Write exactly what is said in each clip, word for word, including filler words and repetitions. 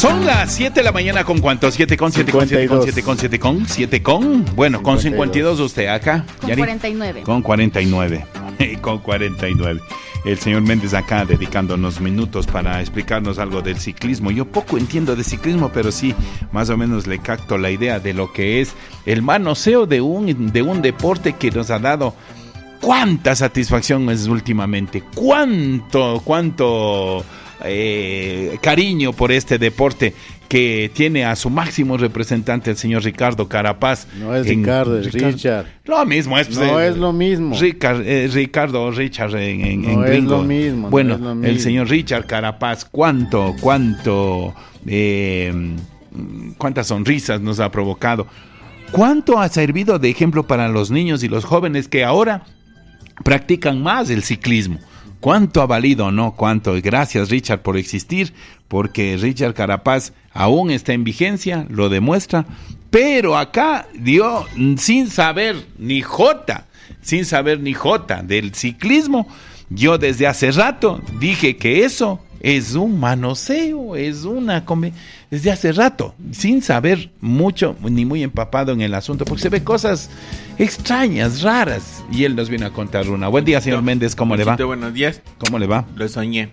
Son las siete de la mañana con cuánto, siete con, siete con, siete con, siete con, siete con, siete con, bueno, con cincuenta y dos usted acá. Con Yari. cuarenta y nueve. Con cuarenta y nueve, con cuarenta y nueve. El señor Méndez acá dedicándonos minutos para explicarnos algo del ciclismo. Yo poco entiendo de ciclismo, pero sí, más o menos le capto la idea de lo que es el manoseo de un, de un deporte que nos ha dado cuánta satisfacción es últimamente, cuánto, cuánto eh, cariño por este deporte que tiene a su máximo representante, el señor Ricardo Carapaz. No es en, Ricardo, es Ricardo, Richard. Lo mismo es. No eh, es lo mismo. Ricard, eh, Ricardo Richard en, en, no en es gringo. Lo mismo, bueno, no es lo mismo. El señor Richard Carapaz, cuánto, cuánto, eh, cuántas sonrisas nos ha provocado. Cuánto ha servido de ejemplo para los niños y los jóvenes que ahora practican más el ciclismo. ¿Cuánto ha valido, no? ¿Cuánto? Gracias, Richard, por existir, porque Richard Carapaz aún está en vigencia, lo demuestra, pero acá dio, sin saber ni jota, sin saber ni jota del ciclismo, yo desde hace rato dije que eso es un manoseo, es una... Desde hace rato, sin saber mucho, ni muy empapado en el asunto, porque se ve cosas extrañas, raras, y él nos viene a contar una. Buen día, señor Méndez, ¿cómo le va? Buenos días. ¿Cómo le va? Lo soñé.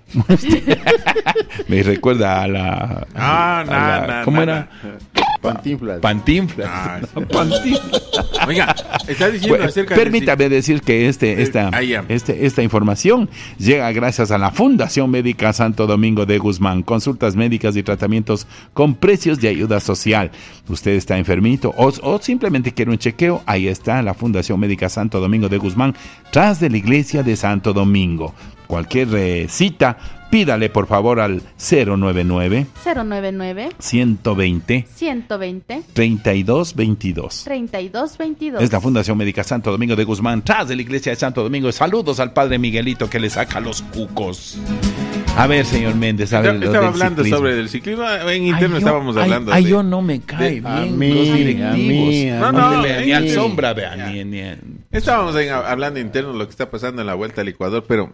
Me recuerda a la... Ah, no, a la, no, ¿Cómo no, era? No. Pantinflas. Pantinflas. Ah, sí. Pantinflas. Oiga, está diciendo pues, acerca permítame de... decir que este, esta, ah, yeah. este, esta información llega gracias a la Fundación Médica Santo Domingo de Guzmán. Consultas médicas y tratamientos con precios de ayuda social. Usted está enfermito o, o simplemente quiere un chequeo, ahí está la Fundación Médica Santo Domingo de Guzmán, tras de la iglesia de Santo Domingo. Cualquier eh, cita, pídale por favor al cero noventa y nueve, cero noventa y nueve, ciento veinte, ciento veinte, treinta y dos veintidós. treinta y dos veintidós. Es la Fundación Médica Santo Domingo de Guzmán, tras de la iglesia de Santo Domingo. Saludos al padre Miguelito que le saca los cucos. A ver, señor Méndez, a ver, Estaba, estaba hablando ciclismo. sobre el ciclismo. En interno ay, estábamos yo, hablando. Ay, de, yo no me cae de, bien a mí, los directivos. A mí, a no, no, no, en, ni al en, sombra, vean. Ni, ni, estábamos en, hablando interno de lo que está pasando en la Vuelta al Ecuador, pero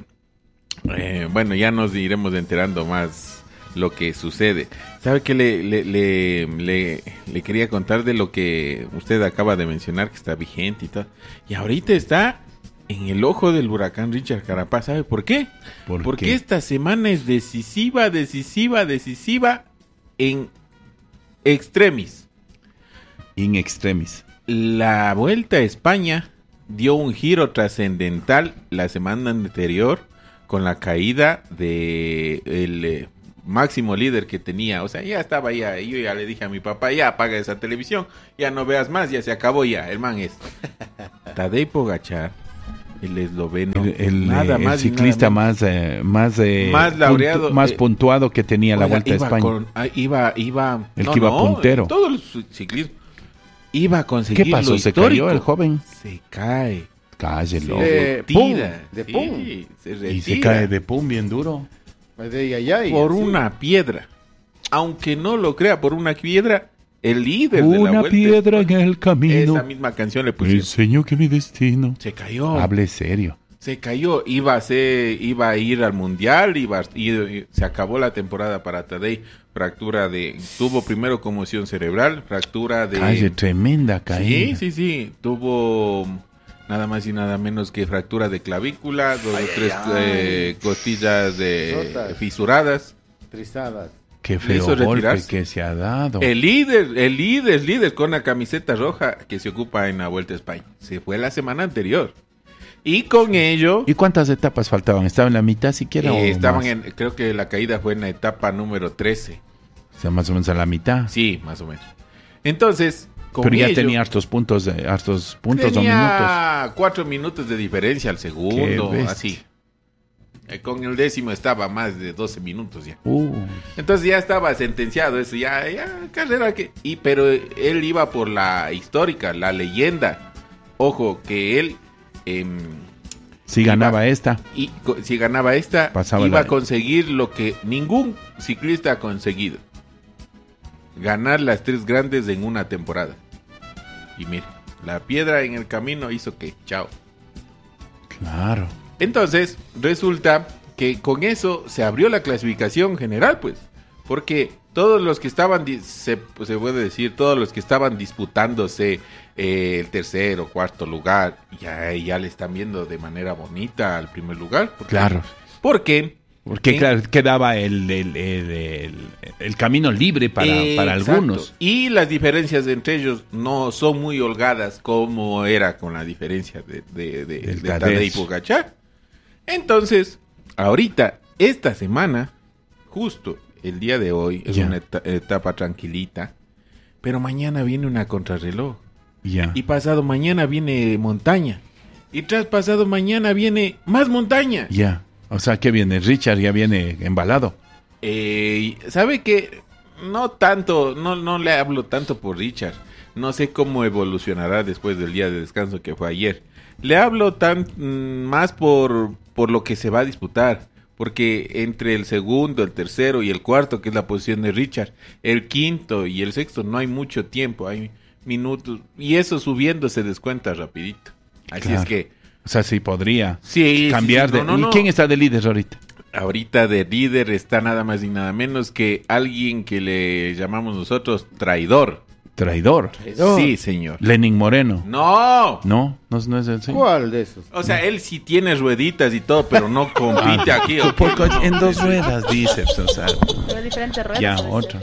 eh, bueno, ya nos iremos enterando más lo que sucede. ¿Sabe qué le, le, le, le, le quería contar de lo que usted acaba de mencionar, que está vigente y todo? Y ahorita está en el ojo del huracán Richard Carapaz. ¿Sabe por qué? ¿Por Porque qué? esta semana es decisiva, decisiva, decisiva en extremis. In extremis. La Vuelta a España dio un giro trascendental la semana anterior con la caída de el eh, máximo líder que tenía. O sea, ya estaba ya, yo ya le dije a mi papá, ya apaga esa televisión, ya no veas más, ya se acabó ya. El man es Tadej Pogačar, el esloveno, el, el, nada el más ciclista nada más eh, más eh, más laureado, puntu, más eh, puntuado que tenía la oiga, Vuelta a España. Con, ah, iba, iba, el no, que iba no, puntero. Todo el ciclismo. Iba a conseguir ¿Qué pasó? lo ¿Se histórico. cayó el joven? Se cae. Cállelo. Se retira. De sí, pum. se retira. Y se cae de pum bien duro. De allá y por así. una piedra. Aunque no lo crea, por una piedra, el líder una de la Vuelta. Una piedra en el camino. Esa misma canción le pusieron. Enseñó que mi destino. Se cayó. Hable serio. Se cayó. Iba a ser, iba a ir al mundial, iba a ir, se acabó la temporada para Tadej. Fractura de, tuvo primero conmoción cerebral, fractura de. Calle, tremenda caída. Sí, sí, sí. Tuvo nada más y nada menos que fractura de clavícula, dos o tres eh, costillas de Rotas. fisuradas. Trizadas. Qué feo hizo golpe retirarse. que se ha dado. El líder, el líder, líder con la camiseta roja que se ocupa en la Vuelta a España. Se fue la semana anterior. Y con ello... ¿Y cuántas etapas faltaban? ¿Estaban en la mitad siquiera eh, o estaban más? en, creo que la caída fue en la etapa número trece. O sea, más o menos a la mitad. Sí, más o menos. Entonces, con Pero ya ello, tenía hartos puntos, eh, hartos puntos o minutos. tenía cuatro minutos de diferencia al segundo, Qué bestia. así. Eh, con el décimo estaba más de doce minutos ya. Uh, Entonces ya estaba sentenciado eso, ya, ya, carrera que... Y, pero él iba por la histórica, la leyenda. Ojo, que él... Eh, si iba, ganaba esta. Y co- si ganaba esta, Pasaba iba la- a conseguir lo que ningún ciclista ha conseguido. Ganar las tres grandes en una temporada. Y mire, la piedra en el camino hizo que, chao. Claro. Entonces, resulta que con eso se abrió la clasificación general, pues. Porque todos los que estaban, di- se, se puede decir, todos los que estaban disputándose eh, el tercer o cuarto lugar, ya, ya le están viendo de manera bonita al primer lugar. Porque, Claro. Porque... Porque en- claro, quedaba el, el, el, el- el camino libre para, para Exacto. algunos. Y las diferencias entre ellos no son muy holgadas como era con la diferencia de, de, de, Del de Cadez. Tadej Pogačar. Entonces, ahorita, esta semana, justo el día de hoy, es Ya. una eta- etapa tranquilita, pero mañana viene una contrarreloj. Ya. Y pasado mañana viene montaña. Y tras pasado mañana viene más montaña. Ya. O sea, que viene Richard, ya viene embalado. Eh, ¿Sabe qué? No tanto, no, no le hablo tanto por Richard. No sé cómo evolucionará después del día de descanso que fue ayer. Le hablo tan mm, más por, por lo que se va a disputar. Porque entre el segundo, el tercero y el cuarto, que es la posición de Richard, el quinto y el sexto, no hay mucho tiempo, hay minutos. Y eso subiendo se descuenta rapidito. Así Claro. es que... O sea, sí podría Sí, cambiar sí, sí, de... no, no, ¿Y no. quién está de líder ahorita? Ahorita de líder está nada más y nada menos que alguien que le llamamos nosotros traidor. Traidor. Traidor. Sí, señor. Lenin Moreno. No. No, no, no es el señor. ¿Cuál de esos? O sea, él sí tiene rueditas y todo, pero no compite aquí. ¿ok? Por co- No, en dos sí. ruedas, dice. O sea, Pero diferentes ruedas. ya, parece. otro.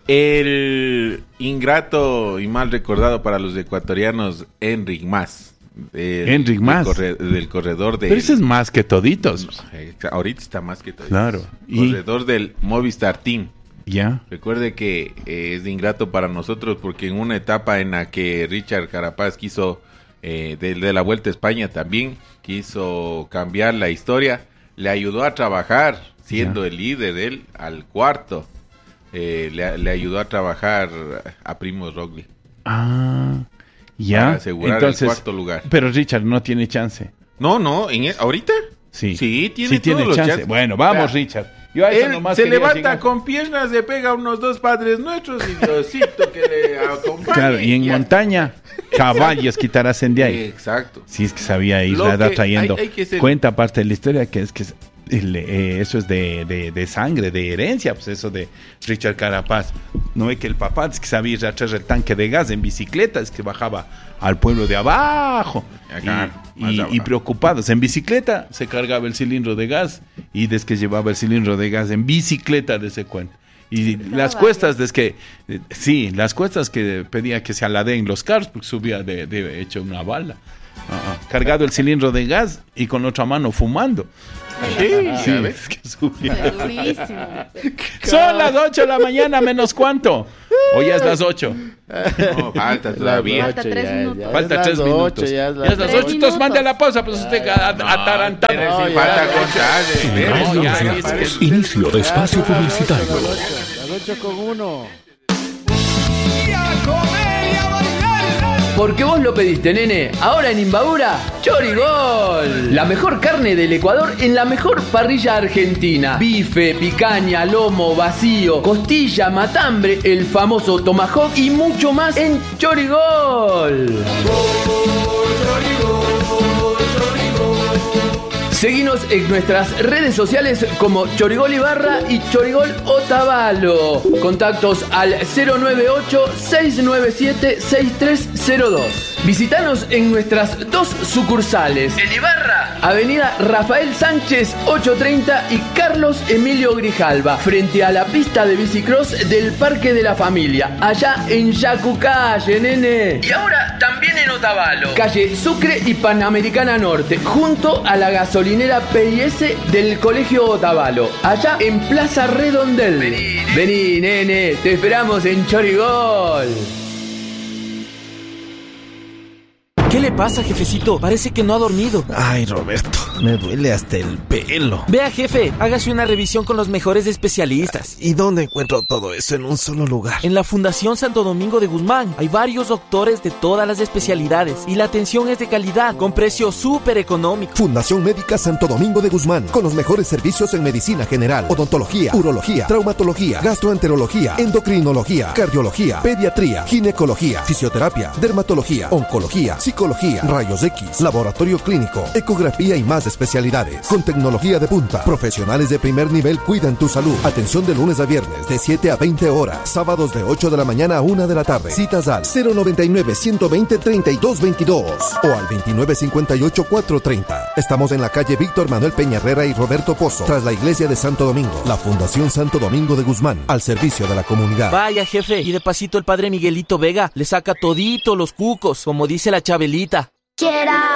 El ingrato y mal recordado para los ecuatorianos, Enric Mas. Del- Enric Mas. Del, corre- del corredor del... Pero ese es más que toditos. Eh, Ahorita está más que todo. Claro. Y Corredor del Movistar Team. ya. Recuerde que eh, es de ingrato para nosotros porque en una etapa en la que Richard Carapaz quiso, eh, de, de la Vuelta a España también, quiso cambiar la historia, le ayudó a trabajar, siendo Ya. el líder, él al cuarto, eh, le, le ayudó a trabajar a Primoz Roglic Ah, ya. para asegurar Entonces, el cuarto lugar. pero Richard no tiene chance. No, no, en, e- ¿ahorita? Sí. Sí, tiene Sí tiene todos los chance. chances. Bueno, vamos, Vea, Richard. Yo a eso Él nomás se quería levanta llegar. con piernas, se pega unos dos padres nuestros y Diosito que le acompañe. Claro, y en ya. montaña, caballos quitarás en de ahí. Exacto. Sí, es que sabía ir Lo la que trayendo. hay- hay que ser- Cuenta parte de la historia que es que es- el, eh, eso es de, de, de sangre, de herencia, pues eso de Richard Carapaz. No es que el papá es que sabía ir a traer el tanque de gas en bicicleta, es que bajaba al pueblo de abajo. Acá, y, más y- abajo. y preocupados. En bicicleta se cargaba el cilindro de gas y desde que llevaba el cilindro de gas en bicicleta de ese cuento. Y las vale. cuestas, desde que, eh, sí, las cuestas que pedía que se aladeen los carros, porque subía de, de hecho una bala. Ah, ah, cargado el cilindro de gas y con otra mano fumando. Sí, Sí, ya ves. es que subía. Durísimo. Son las ocho de la mañana, menos cuánto. Hoy es las ocho. No, falta todavía. Falta tres minutos. Falta es tres las minutos. ocho, ya es Ya las es las Tres ocho. Entonces mande a la minutos. pausa, pues usted a- atarantado. Pero No, si ya, falta ya, contar, ya. de veras, No, ya, ya, es ya, que- ya. Inicio de espacio publicitario. Las ocho con uno. Porque vos lo pediste, nene. Ahora en Imbabura, Chorigol. La mejor carne del Ecuador en la mejor parrilla argentina. Bife, picaña, lomo, vacío, costilla, matambre, el famoso tomahawk y mucho más en Chorigol. Seguinos en nuestras redes sociales como Chorigol Ibarra y Chorigol Otavalo. Contactos al cero nueve ocho, seis nueve siete, seis tres cero dos. Visítanos en nuestras dos sucursales. En Ibarra, Avenida Rafael Sánchez ochocientos treinta y Carlos Emilio Grijalva, frente a la pista de bicicross del Parque de la Familia, allá en Yacucalle, nene. Y ahora también en Otavalo, calle Sucre y Panamericana Norte, junto a la gasolinera P I S del Colegio Otavalo, allá en Plaza Redondel. Vení, Vení nene, te esperamos en Chorigol. ¿Qué le pasa, jefecito? Parece que no ha dormido. Ay, Roberto, me duele hasta el pelo. Vea, jefe, hágase una revisión con los mejores especialistas. ¿Y dónde encuentro todo eso en un solo lugar? En la Fundación Santo Domingo de Guzmán hay varios doctores de todas las especialidades y la atención es de calidad, con precio súper económico. Fundación Médica Santo Domingo de Guzmán, con los mejores servicios en medicina general, odontología, urología, traumatología, gastroenterología, endocrinología, cardiología, pediatría, ginecología, fisioterapia, dermatología, oncología, psicología, psicología, rayos X, laboratorio clínico, ecografía y más especialidades. Con tecnología de punta, profesionales de primer nivel cuidan tu salud. Atención de lunes a viernes de siete a veinte horas, sábados de ocho de la mañana a una de la tarde. Citas al cero noventa y nueve, ciento veinte, treinta y dos veintidós o al veintinueve cincuenta y ocho, cuatrocientos treinta. Estamos en la calle Víctor Manuel Peña Herrera y Roberto Pozo, tras la iglesia de Santo Domingo. La Fundación Santo Domingo de Guzmán, al servicio de la comunidad. Vaya, jefe, y de pasito el padre Miguelito Vega le saca todito los cucos, como dice la Chabelita. Quiera